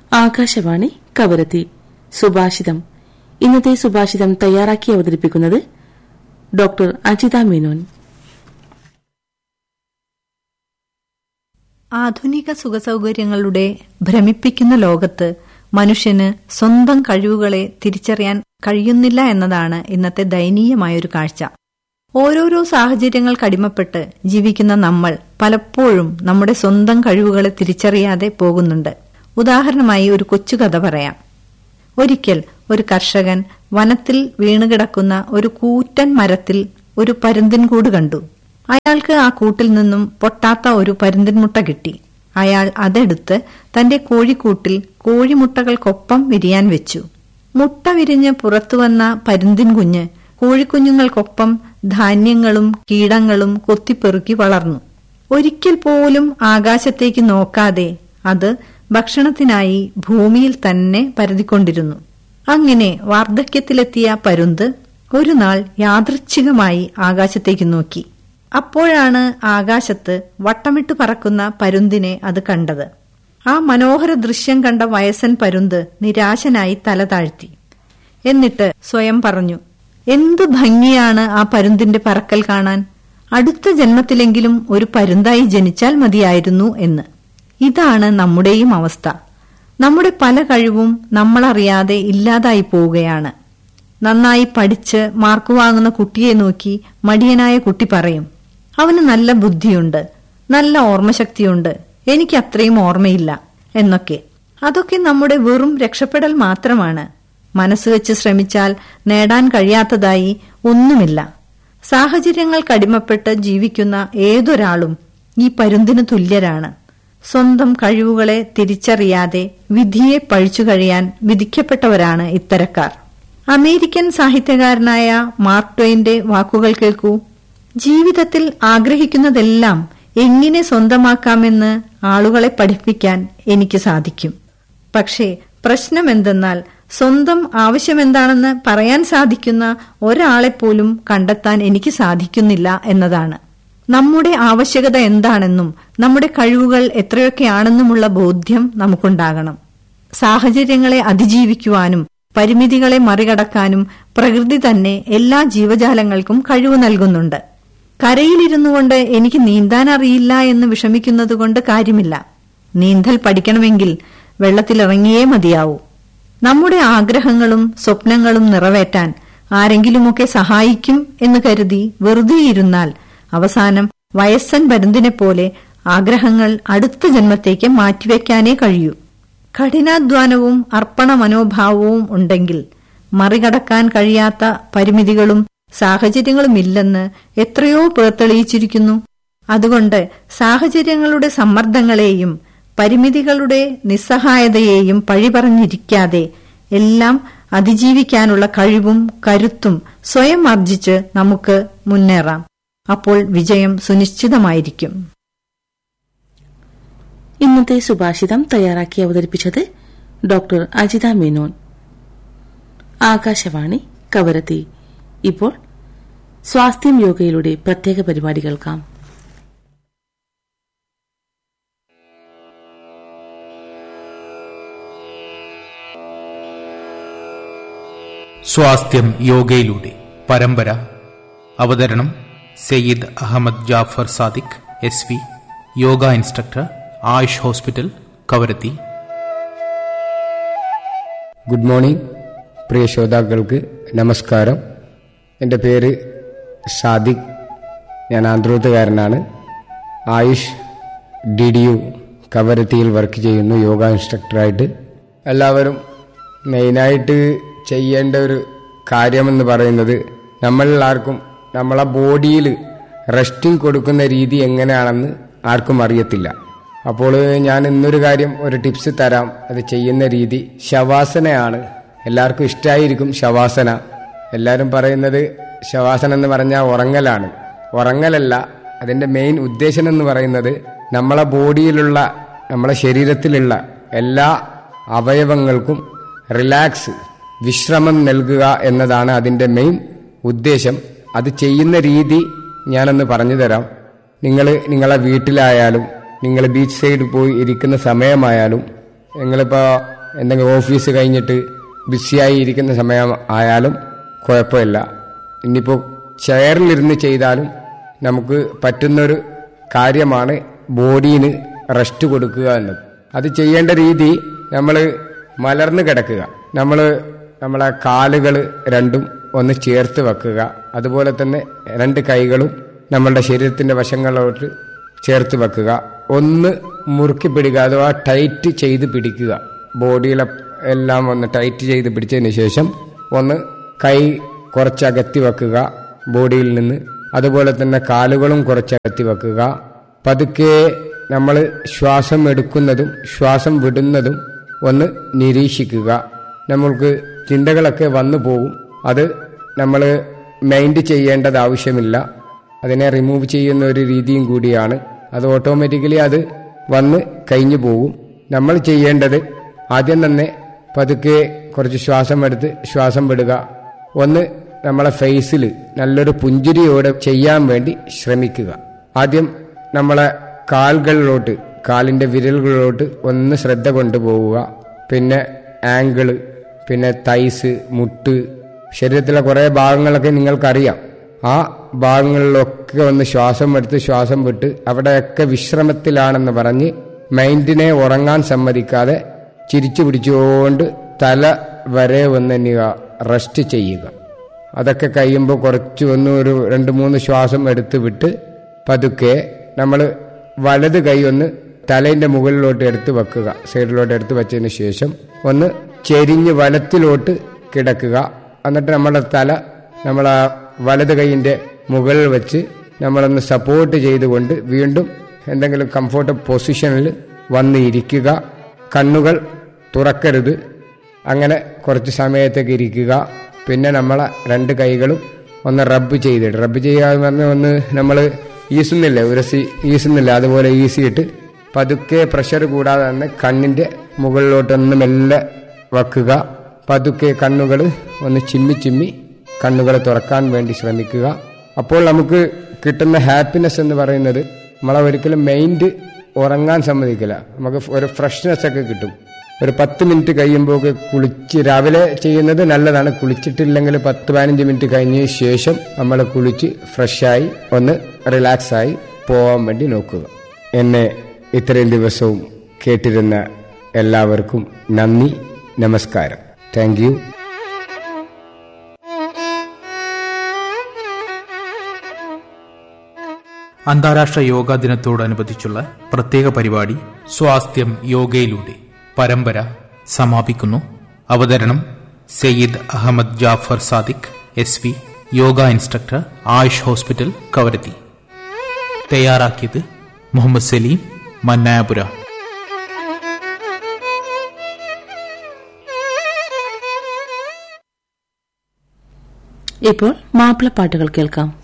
ആകാശവാണി കവരത്തി. സുഭാഷിതം. ഇന്നത്തെ സുഭാഷിതം തയ്യാറാക്കി അവതരിപ്പിക്കുന്നത് ഡോക്ടർ അജിത മേനോൻ. ആധുനിക സുഖസൗകര്യങ്ങളുടെ ഭ്രമിപ്പിക്കുന്ന ലോകത്ത് മനുഷ്യന് സ്വന്തം കഴിവുകളെ തിരിച്ചറിയാൻ കഴിയുന്നില്ല എന്നതാണ് ഇന്നത്തെ ദയനീയമായൊരു കാഴ്ച. ഓരോരോ സാഹചര്യങ്ങൾക്കടിമപ്പെട്ട് ജീവിക്കുന്ന നമ്മൾ പലപ്പോഴും നമ്മുടെ സ്വന്തം കഴിവുകളെ തിരിച്ചറിയാതെ പോകുന്നുണ്ട്. ഉദാഹരണമായി ഒരു കൊച്ചു കഥ പറയാം. ഒരിക്കൽ ഒരു കർഷകൻ വനത്തിൽ വീണുകിടക്കുന്ന ഒരു കൂറ്റൻ മരത്തിൽ ഒരു പരുന്തിൻകൂട് കണ്ടു. അയാൾക്ക് ആ കൂട്ടിൽ നിന്നും പൊട്ടാത്ത ഒരു പരുന്തിൻമുട്ട കിട്ടി. അയാൾ അതെടുത്ത് തന്റെ കോഴിക്കൂട്ടിൽ കോഴിമുട്ടകൾക്കൊപ്പം വിരിയാൻ വെച്ചു. മുട്ട വിരിഞ്ഞ് പുറത്തുവന്ന പരുന്തിൻ കുഞ്ഞ് കോഴിക്കുഞ്ഞുങ്ങൾക്കൊപ്പം ധാന്യങ്ങളും കീടങ്ങളും കൊത്തിപ്പെറുക്കി വളർന്നു. ഒരിക്കൽ പോലും ആകാശത്തേക്ക് നോക്കാതെ അത് ഭക്ഷണത്തിനായി ഭൂമിയിൽ തന്നെ പരതിക്കൊണ്ടിരുന്നു. അങ്ങനെ വാർദ്ധക്യത്തിലെത്തിയ പരുന്ത് ഒരു നാൾ യാദൃച്ഛികമായി ആകാശത്തേക്ക് നോക്കി. അപ്പോഴാണ് ആകാശത്ത് വട്ടമിട്ട് പറക്കുന്ന പരുന്തിനെ അത് കണ്ടത്. ആ മനോഹര ദൃശ്യം കണ്ട വയസ്സൻ പരുന്ത് നിരാശനായി തല താഴ്ത്തി. എന്നിട്ട് സ്വയം പറഞ്ഞു, എന്തു ഭംഗിയാണ് ആ പരുന്തിന്റെ പറക്കൽ കാണാൻ! അടുത്ത ജന്മത്തിലെങ്കിലും ഒരു പരുന്തായി ജനിച്ചാൽ മതിയായിരുന്നു എന്ന്. ഇതാണ് നമ്മുടെയും അവസ്ഥ. നമ്മുടെ പല കഴിവും നമ്മളറിയാതെ ഇല്ലാതായി പോവുകയാണ്. നന്നായി പഠിച്ച് മാർക്ക് വാങ്ങുന്ന കുട്ടിയെ നോക്കി മടിയനായ കുട്ടി പറയും, അവന് നല്ല ബുദ്ധിയുണ്ട്, നല്ല ഓർമ്മശക്തിയുണ്ട്, എനിക്ക് അത്രയും ഓർമ്മയില്ല എന്നൊക്കെ. അതൊക്കെ നമ്മുടെ വെറും രക്ഷപ്പെടൽ മാത്രമാണ്. മനസ്സുവെച്ച് ശ്രമിച്ചാൽ നേടാൻ കഴിയാത്തതായി ഒന്നുമില്ല. സാഹചര്യങ്ങൾക്കടിമപ്പെട്ട് ജീവിക്കുന്ന ഏതൊരാളും ഈ പരുന്തിന് തുല്യരാണ്. സ്വന്തം കഴിവുകളെ തിരിച്ചറിയാതെ വിധിയെ പഴിച്ചു കഴിയാൻ വിധിക്കപ്പെട്ടവരാണ് ഇത്തരക്കാർ. അമേരിക്കൻ സാഹിത്യകാരനായ മാർക്ക് ട്വെയിന്റെ വാക്കുകൾ കേൾക്കൂ. ജീവിതത്തിൽ ആഗ്രഹിക്കുന്നതെല്ലാം എങ്ങനെ സ്വന്തമാക്കാമെന്ന് ആളുകളെ പഠിപ്പിക്കാൻ എനിക്ക് സാധിക്കും. പക്ഷേ പ്രശ്നം എന്തെന്നാൽ സ്വന്തം ആവശ്യമെന്താണെന്ന് പറയാൻ സാധിക്കുന്ന ഒരാളെപ്പോലും കണ്ടെത്താൻ എനിക്ക് സാധിക്കുന്നില്ല എന്നതാണ്. നമ്മുടെ ആവശ്യകത എന്താണെന്നും നമ്മുടെ കഴിവുകൾ എത്രയൊക്കെയാണെന്നുമുള്ള ബോധ്യം നമുക്കുണ്ടാകണം. സാഹചര്യങ്ങളെ അതിജീവിക്കുവാനും പരിമിതികളെ മറികടക്കാനും പ്രകൃതി തന്നെ എല്ലാ ജീവജാലങ്ങൾക്കും കഴിവ് നൽകുന്നുണ്ട്. കരയിലിരുന്നു കൊണ്ട് എനിക്ക് നീന്താൻ അറിയില്ല എന്ന് വിഷമിക്കുന്നതുകൊണ്ട് കാര്യമില്ല. നീന്തൽ പഠിക്കണമെങ്കിൽ വെള്ളത്തിലിറങ്ങിയേ മതിയാവൂ. നമ്മുടെ ആഗ്രഹങ്ങളും സ്വപ്നങ്ങളും നിറവേറ്റാൻ ആരെങ്കിലുമൊക്കെ സഹായിക്കും എന്ന് കരുതി വെറുതെ ഇരുന്നാൽ അവസാനം വയസ്സൻ പരുന്തിനെപ്പോലെ ആഗ്രഹങ്ങൾ അടുത്ത ജന്മത്തേക്ക് മാറ്റിവെക്കാനേ കഴിയൂ. കഠിനാധ്വാനവും അർപ്പണ മനോഭാവവും ഉണ്ടെങ്കിൽ മറികടക്കാൻ കഴിയാത്ത പരിമിതികളും സാഹചര്യങ്ങളുമില്ലെന്ന് എത്രയോ പേർ തെളിയിച്ചിരിക്കുന്നു. അതുകൊണ്ട് സാഹചര്യങ്ങളുടെ സമ്മർദ്ദങ്ങളെയും പരിമിതികളുടെ നിസ്സഹായതയെയും പഴിപറഞ്ഞിരിക്കാതെ എല്ലാം അതിജീവിക്കാനുള്ള കഴിവും കരുത്തും സ്വയം ആർജിച്ച് നമുക്ക് മുന്നേറാം. അപ്പോൾ വിജയം സുനിശ്ചിതമായിരിക്കും. ഇന്നത്തെ സുഭാഷിതം തയ്യാറാക്കി അവതരിപ്പിച്ചത് ഡോക്ടർ അജിത മേനോൻ. ആകാശവാണി കവരത്തി. ഇപ്പോൾ സ്വാസ്ഥ്യം യോഗയിലൂടെ പ്രത്യേക പരിപാടി കേൾക്കാം. സ്വാസ്ഥ്യം യോഗയിലൂടെ പരമ്പര. അവതരണം Sayyid Ahmed Jafar Sadiq SP, yoga instructor, Ayush hospital, Kavaratti. Good morning പ്രിയ ശ്രോതാക്കൾക്ക് നമസ്കാരം. എൻ്റെ പേര് സാദിഖ്. ഞാൻ ആന്ധ്രോത്തുകാരനാണ്. ആയുഷ് DDU കവരത്തിയിൽ വർക്ക് ചെയ്യുന്നു യോഗ ഇൻസ്ട്രക്ടറായിട്ട്. എല്ലാവരും മെയിനായിട്ട് ചെയ്യേണ്ട ഒരു കാര്യമെന്ന് പറയുന്നത്, നമ്മളെല്ലാവർക്കും നമ്മളെ ബോഡിയിൽ റെസ്റ്റിംഗ് കൊടുക്കുന്ന രീതി എങ്ങനെയാണെന്ന് ആർക്കും അറിയത്തില്ല. അപ്പോൾ ഞാൻ ഇന്നൊരു കാര്യം, ഒരു ടിപ്സ് തരാം. അത് ചെയ്യുന്ന രീതി ശവാസനയാണ്. എല്ലാവർക്കും ഇഷ്ടമായിരിക്കും ശവാസന. എല്ലാവരും പറയുന്നത് ശവാസന എന്ന് പറഞ്ഞാൽ ഉറങ്ങലാണ്. ഉറങ്ങലല്ല. അതിൻ്റെ മെയിൻ ഉദ്ദേശം എന്ന് പറയുന്നത് നമ്മളെ ബോഡിയിലുള്ള, നമ്മളെ ശരീരത്തിലുള്ള എല്ലാ അവയവങ്ങൾക്കും റിലാക്സ്, വിശ്രമം നൽകുക എന്നതാണ് അതിൻ്റെ മെയിൻ ഉദ്ദേശം. അത് ചെയ്യുന്ന രീതി ഞാനൊന്ന് പറഞ്ഞു തരാം. നിങ്ങളെ വീട്ടിലായാലും, നിങ്ങൾ ബീച്ച് സൈഡ് പോയി ഇരിക്കുന്ന സമയമായാലും, നിങ്ങളിപ്പോൾ എന്തെങ്കിലും ഓഫീസ് കഴിഞ്ഞിട്ട് ബിസിയായി ഇരിക്കുന്ന സമയം ആയാലും കുഴപ്പമില്ല. ഇനിയിപ്പോൾ ചെയറിലിരുന്ന് ചെയ്താലും നമുക്ക് പറ്റുന്നൊരു കാര്യമാണ് ബോഡിന് റെസ്റ്റ് കൊടുക്കുക എന്നത്. അത് ചെയ്യേണ്ട രീതി, നമ്മൾ മലർന്ന് കിടക്കുക, നമ്മളെ കാലുകൾ രണ്ടും ഒന്ന് ചേർത്ത് വെക്കുക, അതുപോലെ തന്നെ രണ്ട് കൈകളും നമ്മളുടെ ശരീരത്തിൻ്റെ വശങ്ങളിലോട്ട് ചേർത്ത് വെക്കുക, ഒന്ന് മുറുക്കി പിടിക്കുക അഥവാ ടൈറ്റ് ചെയ്ത് പിടിക്കുക. ബോഡിയിലെ എല്ലാം ഒന്ന് ടൈറ്റ് ചെയ്ത് പിടിച്ചതിന് ശേഷം ഒന്ന് കൈ കുറച്ചകത്തി വെക്കുക ബോഡിയിൽ നിന്ന്, അതുപോലെ തന്നെ കാലുകളും കുറച്ചകത്തി വെക്കുക. പതുക്കെ നമ്മൾ ശ്വാസം എടുക്കുന്നതും ശ്വാസം വിടുന്നതും ഒന്ന് നിരീക്ഷിക്കുക. നമ്മൾക്ക് ചിന്തകളൊക്കെ വന്നു പോകും, അത് നമ്മൾ മൈൻഡ് ചെയ്യേണ്ടത് ആവശ്യമില്ല. അതിനെ റിമൂവ് ചെയ്യുന്ന ഒരു രീതിയും കൂടിയാണ്. അത് ഓട്ടോമാറ്റിക്കലി അത് വന്ന് കഴിഞ്ഞു പോകും. നമ്മൾ ചെയ്യേണ്ടത് ആദ്യം തന്നെ പതുക്കെ കുറച്ച് ശ്വാസം എടുത്ത് ശ്വാസം വിടുക. ഒന്ന് നമ്മളെ ഫേസിൽ നല്ലൊരു പുഞ്ചിരിയോടെ ചെയ്യാൻ വേണ്ടി ശ്രമിക്കുക. ആദ്യം നമ്മളെ കാലുകളിലോട്ട്, കാലിൻ്റെ വിരലുകളിലോട്ട് ഒന്ന് ശ്രദ്ധ കൊണ്ടുപോവുക. പിന്നെ ആങ്കിള്, പിന്നെ തൈസ്, മുട്ട്, ശരീരത്തിലെ കുറേ ഭാഗങ്ങളൊക്കെ നിങ്ങൾക്കറിയാം. ആ ഭാഗങ്ങളിലൊക്കെ ഒന്ന് ശ്വാസം എടുത്ത് ശ്വാസം വിട്ട് അവിടെയൊക്കെ വിശ്രമത്തിലാണെന്ന് പറഞ്ഞ് മൈൻഡിനെ ഉറങ്ങാൻ സമ്മതിക്കാതെ ചിരിച്ചു പിടിച്ചുകൊണ്ട് തല വരെ ഒന്ന് റെസ്റ്റ് ചെയ്യുക. അതൊക്കെ കഴിയുമ്പോൾ കുറച്ച് ഒരു 2-3 ശ്വാസം എടുത്ത് വിട്ട് പതുക്കെ നമ്മൾ വലത് കൈ ഒന്ന് തലേൻ്റെ മുകളിലോട്ട് എടുത്ത് വെക്കുക. സൈഡിലോട്ട് എടുത്ത് വെച്ചതിന് ശേഷം ഒന്ന് ചെരിഞ്ഞ് വലത്തിലോട്ട് കിടക്കുക. എന്നിട്ട് നമ്മുടെ തല നമ്മളെ വലത് കൈയിൻ്റെ മുകളിൽ വെച്ച് നമ്മളൊന്ന് സപ്പോർട്ട് ചെയ്തുകൊണ്ട് വീണ്ടും എന്തെങ്കിലും കംഫോർട്ട് പൊസിഷനിൽ വന്ന് ഇരിക്കുക. കണ്ണുകൾ തുറക്കരുത്. അങ്ങനെ കുറച്ച് സമയത്തേക്ക് ഇരിക്കുക. പിന്നെ നമ്മളെ രണ്ട് കൈകളും ഒന്ന് റബ്ബ് ചെയ്യാന്ന് പറഞ്ഞാൽ ഒന്ന് നമ്മൾ ഈസുന്നില്ല അതുപോലെ ഈസിയിട്ട് പതുക്കെ പ്രഷർ കൂടാതെ തന്നെ കണ്ണിൻ്റെ മുകളിലോട്ടൊന്ന് മെല്ലെ വെക്കുക. പതുക്കെ കണ്ണുകൾ ഒന്ന് ചിമ്മി കണ്ണുകൾ തുറക്കാൻ വേണ്ടി ശ്രമിക്കുക. അപ്പോൾ നമുക്ക് കിട്ടുന്ന ഹാപ്പിനെസ് എന്ന് പറയുന്നത് നമ്മളെ ഒരിക്കലും മൈൻഡ് ഉറങ്ങാൻ സമ്മതിക്കില്ല. നമുക്ക് ഒരു ഫ്രഷ്നെസ് ഒക്കെ കിട്ടും. ഒരു 10 മിനിറ്റ് കഴിയുമ്പോൾ കുളിച്ച്, രാവിലെ ചെയ്യുന്നത് നല്ലതാണ്. കുളിച്ചിട്ടില്ലെങ്കിൽ 10-15 മിനിറ്റ് കഴിഞ്ഞ ശേഷം നമ്മൾ കുളിച്ച് ഫ്രഷായി ഒന്ന് റിലാക്സായി പോകാൻ വേണ്ടി നോക്കുക. എന്നെ ഇത്രയും ദിവസവും കേട്ടിരുന്ന എല്ലാവർക്കും നന്ദി, നമസ്കാരം. Thank you. അന്താരാഷ്ട്ര യോഗാ ദിനത്തോടനുബന്ധിച്ചുള്ള പ്രത്യേക പരിപാടി സ്വാസ്ഥ്യം യോഗയിലൂടെ പരമ്പര സമാപിക്കുന്നു. അവതരണം Sayyid Ahmed Jafar Sadiq, SV, yoga instructor, Ayush hospital, Kavaratti. തയ്യാറാക്കിയത് മുഹമ്മദ് സലീം, മന്നായപുര. ഇപ്പോൾ മാപ്പിളപ്പാട്ടുകൾ കേൾക്കാം.